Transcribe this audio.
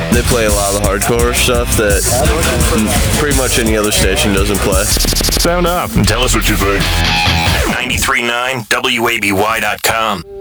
They play a lot of the hardcore stuff that pretty much any other station doesn't play. Sound off and tell us what you think. 93.9 WABY.com.